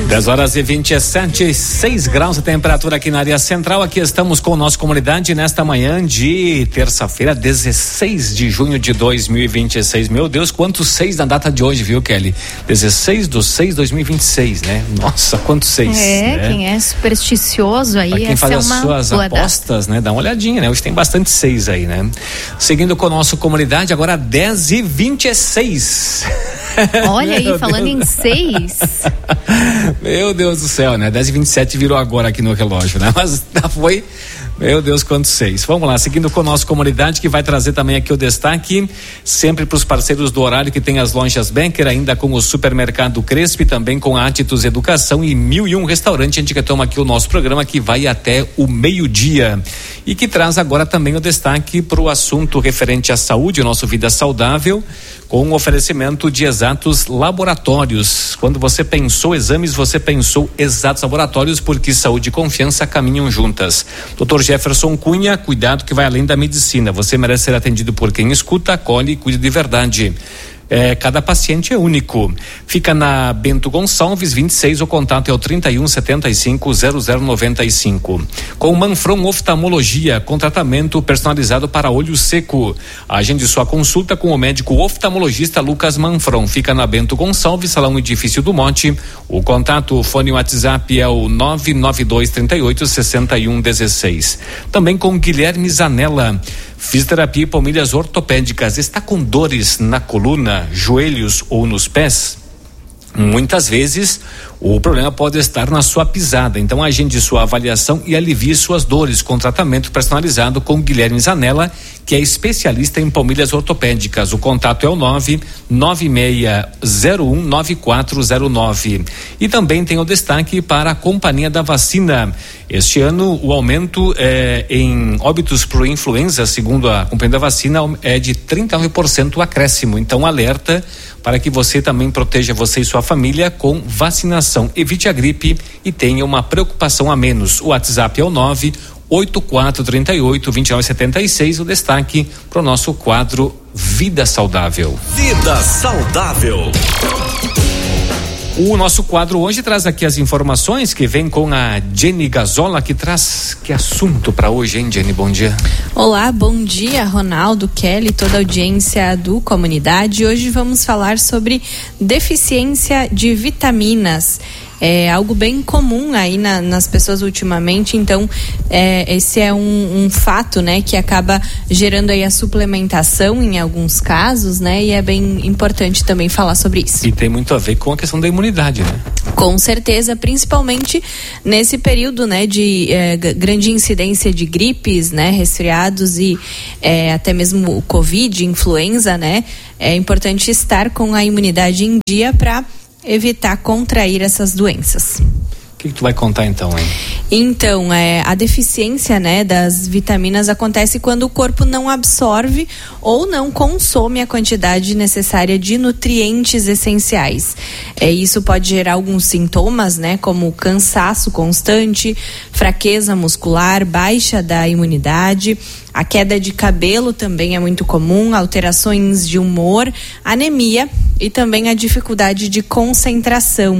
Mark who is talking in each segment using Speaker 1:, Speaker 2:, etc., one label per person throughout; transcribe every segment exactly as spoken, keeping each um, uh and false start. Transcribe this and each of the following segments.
Speaker 1: dez horas e vinte e sete, seis graus a temperatura aqui na área central. Aqui estamos com a nossa comunidade nesta manhã de terça-feira, dezesseis de junho de dois mil e vinte e seis. Meu Deus, quantos seis na data de hoje, viu, Kelly? dezesseis de seis de dois mil e vinte e seis, né? Nossa, quantos seis.
Speaker 2: É,
Speaker 1: né?
Speaker 2: Quem é supersticioso aí,
Speaker 1: pra quem
Speaker 2: essa
Speaker 1: faz
Speaker 2: é
Speaker 1: as
Speaker 2: uma
Speaker 1: suas apostas, data. né? Dá uma olhadinha, né? Hoje tem bastante seis aí, né? Seguindo com a nossa comunidade, agora dez e vinte e seis.
Speaker 2: Olha aí, falando Deus. em seis.
Speaker 1: Meu Deus do céu, né? dez e vinte e sete virou agora aqui no relógio, né? Mas foi, meu Deus, quantos seis. Vamos lá, seguindo com a nossa comunidade, que vai trazer também aqui o destaque, sempre para os parceiros do horário, que tem as lojas Becker, ainda com o supermercado Crespo, também com a Atitus Educação e Mil e Um Restaurante. A gente que toma aqui o nosso programa, que vai até o meio-dia. E que traz agora também o destaque para o assunto referente à saúde, o nosso Vida Saudável, com o oferecimento de Exatos Laboratórios. Quando você pensou exames, você pensou Exatos Laboratórios, porque saúde e confiança caminham juntas. doutor Jefferson Cunha, cuidado que vai além da medicina. Você merece ser atendido por quem escuta, acolhe e cuida de verdade. É, cada paciente é único. Fica na Bento Gonçalves vinte e seis, o contato é o trinta e um, setenta e cinco, zero zero noventa e cinco. Com Manfron Oftalmologia, com tratamento personalizado para olho seco. Agende sua consulta com o médico oftalmologista Lucas Manfron. Fica na Bento Gonçalves, Salão Edifício do Monte. O contato, o fone WhatsApp é o nove nove dois, trinta e oito, sessenta e um, dezesseis. Também com Guilherme Zanella. Fisioterapia e palmilhas ortopédicas. Está com dores na coluna, joelhos ou nos pés? Muitas vezes o problema pode estar na sua pisada, então agende sua avaliação e alivie suas dores com tratamento personalizado com Guilherme Zanella, que é especialista em palmilhas ortopédicas. O contato é o nove nove seis zero um nove quatro zero nove. E também tem o destaque para a Companhia da Vacina. Este ano o aumento é, em óbitos por influenza, segundo a Companhia da Vacina, é de trinta e nove por cento o acréscimo. Então alerta para que você também proteja você e sua família com vacinação. Evite a gripe e tenha uma preocupação a menos. O WhatsApp é o nove oito quatro três oito, dois nove sete seis. O destaque para o nosso quadro Vida Saudável.
Speaker 3: Vida Saudável.
Speaker 1: O nosso quadro hoje traz aqui as informações que vem com a Jenny Gazola, que traz que assunto para hoje, hein, Jenny? Bom dia.
Speaker 4: Olá, bom dia, Ronaldo, Kelly, toda a audiência do Comunidade. Hoje vamos falar sobre deficiência de vitaminas. É algo bem comum aí na, nas pessoas ultimamente, então é, esse é um, um fato, né, que acaba gerando aí a suplementação em alguns casos, né, e é bem importante também falar sobre isso.
Speaker 1: E tem muito a ver com a questão da imunidade, né?
Speaker 4: Com certeza, principalmente nesse período, né, de é, grande incidência de gripes, né, resfriados e é, até mesmo o Covid, influenza, né, é importante estar com a imunidade em dia para evitar contrair essas doenças.
Speaker 1: O que, que tu vai contar então, hein?
Speaker 4: Então, é, a deficiência, né, das vitaminas acontece quando o corpo não absorve ou não consome a quantidade necessária de nutrientes essenciais. É, isso pode gerar alguns sintomas, né, como cansaço constante, fraqueza muscular, baixa da imunidade. A queda de cabelo também é muito comum, alterações de humor, anemia e também a dificuldade de concentração.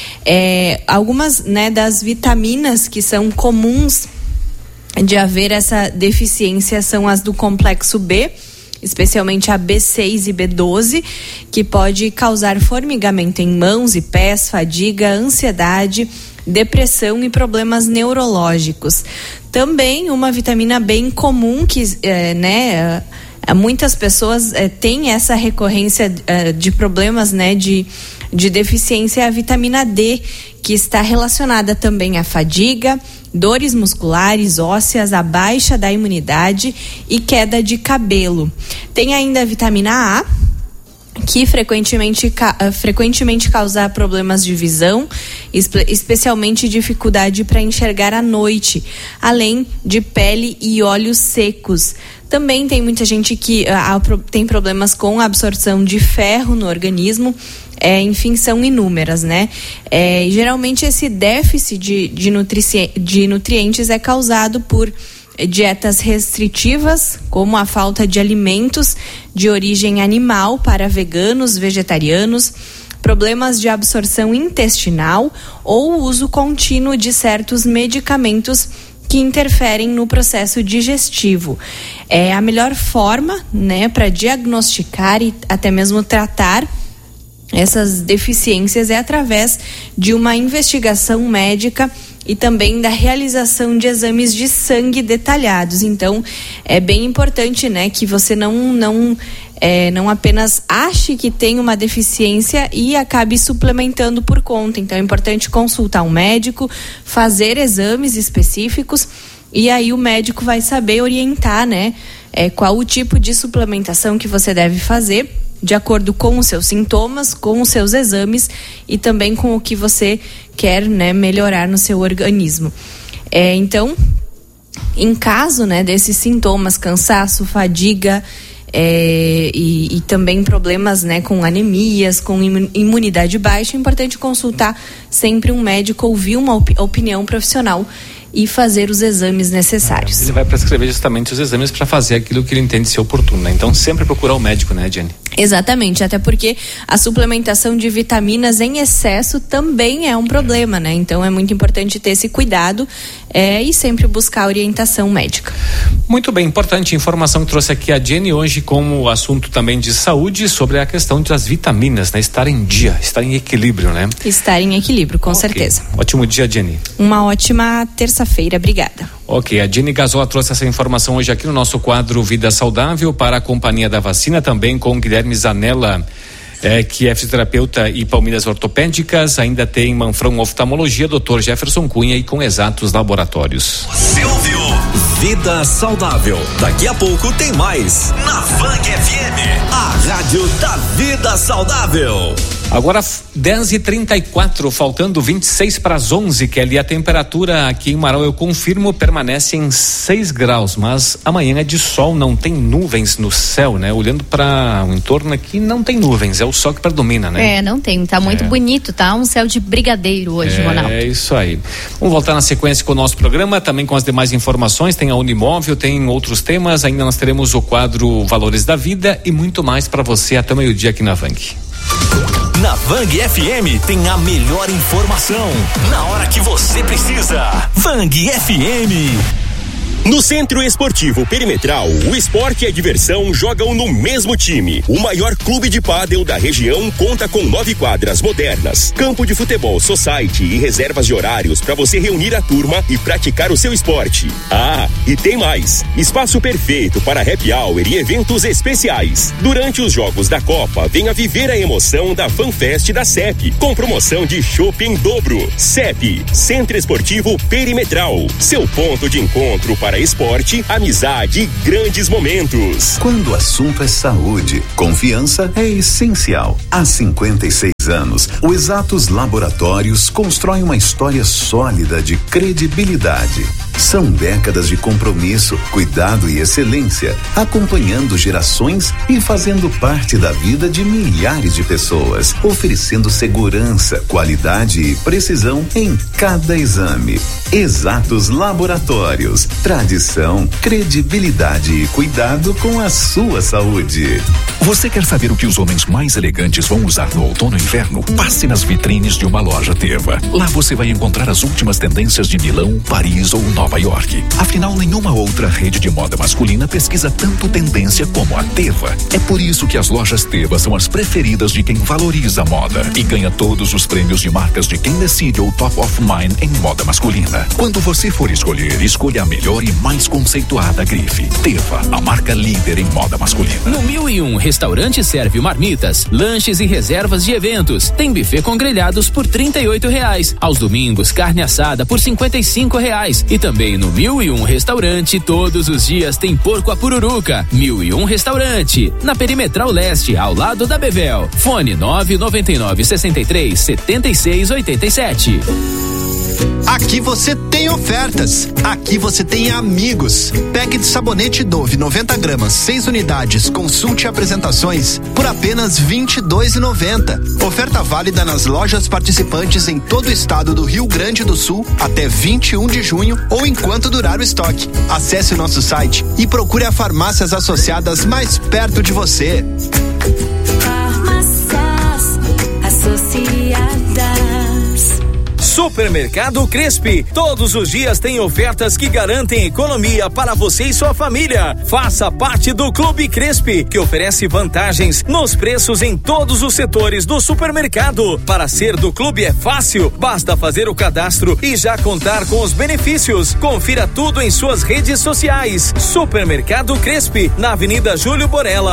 Speaker 4: É, algumas, né, das vitaminas que são comuns de haver essa deficiência são as do complexo B, especialmente a B seis e B doze, que pode causar formigamento em mãos e pés, fadiga, ansiedade, depressão e problemas neurológicos. Também uma vitamina bem comum que, é, né, muitas pessoas é, têm essa recorrência é, de problemas, né, de, de deficiência, é a vitamina D, que está relacionada também à fadiga, dores musculares, ósseas, a baixa da imunidade e queda de cabelo. Tem ainda a vitamina A, que frequentemente, frequentemente causa problemas de visão, especialmente dificuldade para enxergar à noite, além de pele e olhos secos. Também tem muita gente que ah, tem problemas com a absorção de ferro no organismo, é, enfim, são inúmeras, né? É, geralmente esse déficit de, de, nutri- de nutrientes é causado por dietas restritivas, como a falta de alimentos de origem animal para veganos, vegetarianos, problemas de absorção intestinal ou o uso contínuo de certos medicamentos que interferem no processo digestivo. É a melhor forma, né, para diagnosticar e até mesmo tratar essas deficiências é através de uma investigação médica e também da realização de exames de sangue detalhados. Então, é bem importante, né, que você não não é, não apenas ache que tem uma deficiência e acabe suplementando por conta. Então, é importante consultar um médico, fazer exames específicos e aí o médico vai saber orientar, né, é, qual o tipo de suplementação que você deve fazer, de acordo com os seus sintomas, com os seus exames e também com o que você quer, né, melhorar no seu organismo. É, então, em caso, né, desses sintomas, cansaço, fadiga é, e, e também problemas, né, com anemias, com imunidade baixa, é importante consultar sempre um médico, ouvir uma op- opinião profissional e fazer os exames necessários.
Speaker 1: Ele vai prescrever justamente os exames para fazer aquilo que ele entende ser oportuno, né? Então sempre procurar o médico, né, Jenny?
Speaker 4: Exatamente, até porque a suplementação de vitaminas em excesso também é um problema, né? Então é muito importante ter esse cuidado é, e sempre buscar orientação médica.
Speaker 1: Muito bem, importante informação que trouxe aqui a Jenny hoje como assunto também de saúde sobre a questão das vitaminas, né? Estar em dia, estar em equilíbrio, né?
Speaker 4: Estar em equilíbrio, com okay. certeza.
Speaker 1: Ótimo dia, Jenny.
Speaker 4: Uma ótima terça-feira, obrigada.
Speaker 1: Ok, a Jenny Gazola trouxe essa informação hoje aqui no nosso quadro Vida Saudável para a Companhia da Vacina, também com Guilherme Zanella, é, que é fisioterapeuta e Palmeiras Ortopédicas, ainda tem Manfrão Oftalmologia, doutor Jefferson Cunha e com Exatos Laboratórios.
Speaker 3: Você ouviu Vida Saudável. Daqui a pouco tem mais na Fang F M, a rádio da Vida Saudável.
Speaker 1: Agora dez e trinta e quatro, faltando vinte e seis para as onze, Kelly. A temperatura aqui em Marau, eu confirmo, permanece em seis graus, mas amanhã é de sol, não tem nuvens no céu, né? Olhando para o entorno aqui, não tem nuvens, é o sol que predomina, né?
Speaker 2: É, não tem, tá muito é. bonito, tá? Um céu de brigadeiro hoje,
Speaker 1: é,
Speaker 2: Ronaldo.
Speaker 1: É isso aí. Vamos voltar na sequência com o nosso programa, também com as demais informações, tem a Unimóvel, tem outros temas, ainda nós teremos o quadro Valores da Vida e muito mais para você até meio-dia aqui na Vang.
Speaker 3: Na Vang F M tem a melhor informação na hora que você precisa. Vang F M.
Speaker 5: No Centro Esportivo Perimetral, o esporte e a diversão jogam no mesmo time. O maior clube de pádel da região conta com nove quadras modernas, campo de futebol society e reservas de horários para você reunir a turma e praticar o seu esporte. Ah, e tem mais! Espaço perfeito para happy hour e eventos especiais. Durante os jogos da Copa, venha viver a emoção da FanFest da C E P, com promoção de chopp em dobro. C E P, Centro Esportivo Perimetral, seu ponto de encontro para Para esporte, amizade e grandes momentos.
Speaker 6: Quando o assunto é saúde, confiança é essencial. Há cinquenta e seis anos, o Exatos Laboratórios constrói uma história sólida de credibilidade. São décadas de compromisso, cuidado e excelência, acompanhando gerações e fazendo parte da vida de milhares de pessoas, oferecendo segurança, qualidade e precisão em cada exame. Exatos Laboratórios, tradição, credibilidade e cuidado com a sua saúde.
Speaker 7: Você quer saber o que os homens mais elegantes vão usar no outono e inverno? Passe nas vitrines de uma loja Teva. Lá você vai encontrar as últimas tendências de Milão, Paris ou Nova York. Afinal, nenhuma outra rede de moda masculina pesquisa tanto tendência como a Teva. É por isso que as lojas Teva são as preferidas de quem valoriza a moda e ganha todos os prêmios de marcas de quem decide o Top of Mind em moda masculina. Quando você for escolher, escolha a melhor e mais conceituada grife. Teva, a marca líder em moda masculina.
Speaker 8: No mil e um Restaurante serve marmitas, lanches e reservas de eventos. Tem buffet com grelhados por trinta e oito reais. Aos domingos, carne assada por cinquenta e cinco reais. E também no Mil e Um Restaurante, todos os dias tem porco à pururuca. Mil e Um Restaurante, na Perimetral Leste, ao lado da Bevel. Fone nove nove nove, sessenta e três, setenta e seis, oitenta e sete.
Speaker 9: Aqui você tem ofertas. Aqui você tem amigos. Pack de sabonete Dove noventa gramas, seis unidades, consulte apresentações por apenas vinte e dois reais e noventa centavos. Oferta válida nas lojas participantes em todo o estado do Rio Grande do Sul até vinte e um de junho ou enquanto durar o estoque. Acesse o nosso site e procure as farmácias associadas mais perto de você.
Speaker 10: Farmácias associadas. Supermercado Crespi. Todos os dias tem ofertas que garantem economia para você e sua família. Faça parte do Clube Crespi, que oferece vantagens nos preços em todos os setores do supermercado. Para ser do clube é fácil, basta fazer o cadastro e já contar com os benefícios. Confira tudo em suas redes sociais. Supermercado Crespi, na Avenida Júlio Borella,